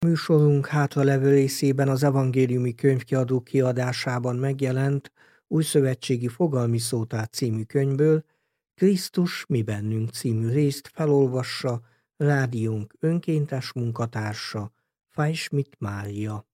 Műsorunk hátralevő részében az Evangéliumi Könyvkiadó kiadásában megjelent Újszövetségi Fogalmi Szótár című könyvből Krisztus mi bennünk című részt felolvassa rádiónk önkéntes munkatársa, Fajsmit Mária.